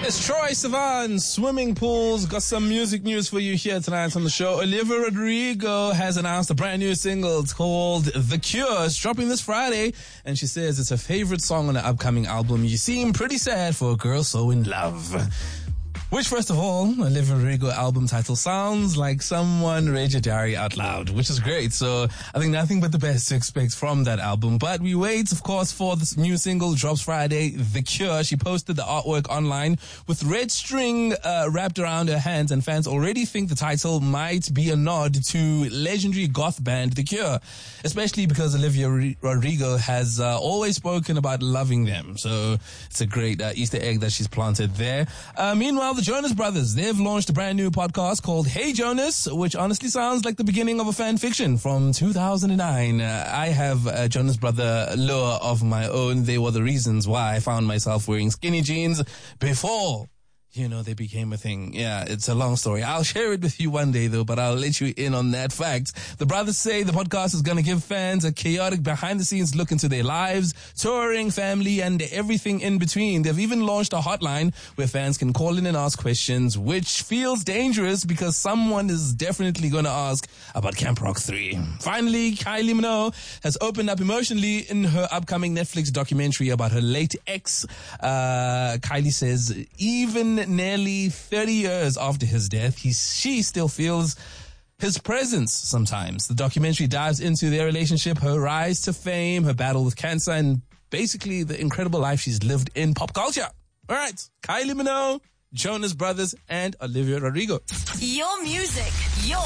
It's Troye Sivan, swimming pools. Got some music news for you here tonight on the show. Olivia Rodrigo has announced a brand new single. It's called The Cure. It's dropping this Friday, and she says it's her favorite song on her upcoming album. You seem pretty sad for a girl so in love. Which, first of all, Olivia Rodrigo album title sounds like someone read your diary out loud, which is great. So I think nothing but the best to expect from that album. But we wait, of course, for this new single. Drops Friday, The Cure. She posted the artwork online with red string wrapped around her hands, and fans already think the title might be a nod to legendary goth band The Cure, especially because Olivia Rodrigo has always spoken about loving them. So it's a great Easter egg that she's planted there. Meanwhile, the Jonas Brothers, they've launched a brand new podcast called Hey Jonas, which honestly sounds like the beginning of a fan fiction from 2009. I have a Jonas Brother lore of my own. They were the reasons why I found myself wearing skinny jeans before, they became a thing. Yeah, it's a long story. I'll share it with you one day, though, but I'll let you in on that fact. The brothers say the podcast is going to give fans a chaotic behind-the-scenes look into their lives, touring, family, and everything in between. They've even launched a hotline where fans can call in and ask questions, which feels dangerous because someone is definitely going to ask about Camp Rock 3. Finally, Kylie Minogue has opened up emotionally in her upcoming Netflix documentary about her late ex. Kylie says even nearly 30 years after his death, she still feels his presence sometimes. The documentary dives into their relationship, her rise to fame, her battle with cancer, and basically the incredible life she's lived in pop culture. All right, Kylie Minogue, Jonas Brothers, and Olivia Rodrigo. Your music, your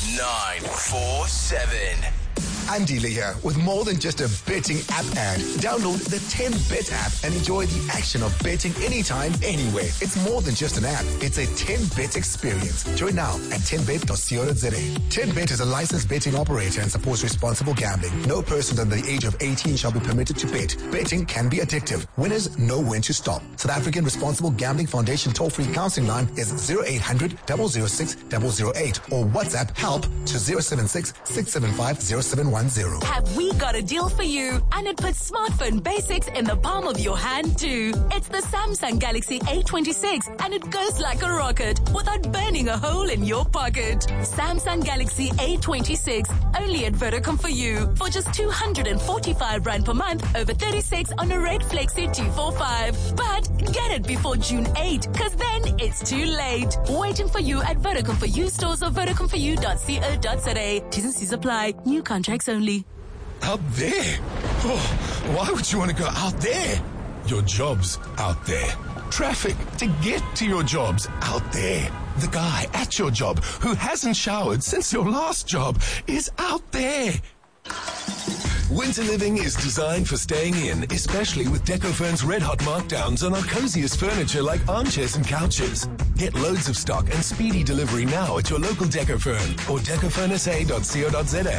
947. I'm Dealer here with more than just a betting app ad. Download the 10Bet app and enjoy the action of betting anytime, anywhere. It's more than just an app. It's a 10Bet experience. Join now at 10bet.co.za. 10Bet is a licensed betting operator and supports responsible gambling. No person under the age of 18 shall be permitted to bet. Betting can be addictive. Winners know when to stop. South African Responsible Gambling Foundation toll-free counseling line is 0800 006 008 or WhatsApp help to 076 675 0710. Have we got a deal for you? And it puts smartphone basics in the palm of your hand too. It's the Samsung Galaxy A26 and it goes like a rocket without burning a hole in your pocket. Samsung Galaxy A26, only at Vodacom for you for just 245 Rand per month over 36 on a Red Flexi 245. But get it before June 8, cause then it's too late. Waiting for you at Vodacom for you stores or vodacomforyou.co.za. T's and C's apply. New contracts only. Out there? Oh, why would you want to go out there? Your job's out there. Traffic to get to your job's out there. The guy at your job who hasn't showered since your last job is out there. Winter living is designed for staying in, especially with Decofurn's red-hot markdowns on our coziest furniture like armchairs and couches. Get loads of stock and speedy delivery now at your local Decofurn or decofurnsa.co.za.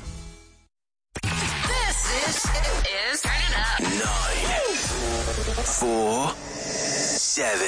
This is Turn It Up. 947.